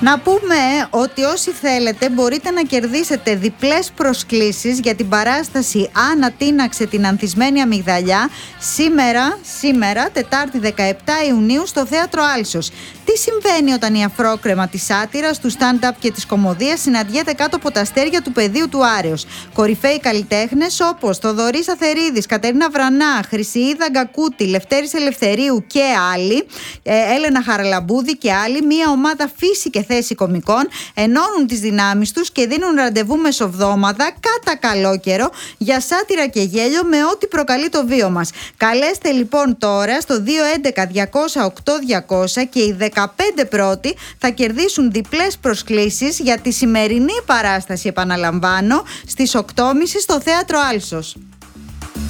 Να πούμε ότι όσοι θέλετε μπορείτε να κερδίσετε διπλές προσκλήσεις για την παράσταση «Άννα τίναξε την ανθισμένη αμυγδαλιά» σήμερα, Τετάρτη 17 Ιουνίου στο Θέατρο Άλσος. Τι συμβαίνει όταν η αφρόκρεμα της σάτυρας, του stand-up και της κωμωδίας συναντιέται κάτω από τα αστέρια του πεδίου του Άρεως? Κορυφαίοι καλλιτέχνες όπως Θοδωρής Αθερίδης, Κατερίνα Βρανά, Χρυσιίδα Γκακούτη, Λευτέρης Ελευθερίου και άλλοι, Έλενα Χαραλαμπούδη και άλλοι, μια ομάδα φύση και θέση κωμικών ενώνουν τις δυνάμεις τους και δίνουν ραντεβού μεσοβδόμαδα κατά καλό καιρό για σάτυρα και γέλιο με ό,τι προκαλεί το βίο μας. Καλέστε λοιπόν τώρα στο 211-200-8200 και οι 15 πρώτοι θα κερδίσουν διπλές προσκλήσεις για τη σημερινή παράσταση, επαναλαμβάνω, στις 8.30 στο Θέατρο Άλσος.